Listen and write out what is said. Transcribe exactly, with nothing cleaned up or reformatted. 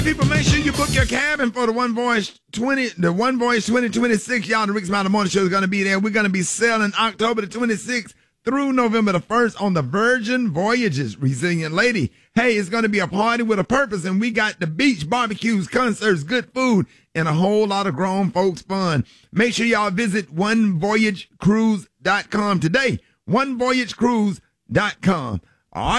People, make sure you book your cabin for the One Voyage twenty, the One Voyage twenty twenty-six. Y'all, the Rick's Mountain Morning Show is going to be there. We're going to be sailing October the twenty-sixth through November the first on the Virgin Voyages. Resilient Lady. Hey, it's going to be a party with a purpose, and we got the beach, barbecues, concerts, good food, and a whole lot of grown folks fun. Make sure y'all visit one voyage cruise dot com today. one voyage cruise dot com.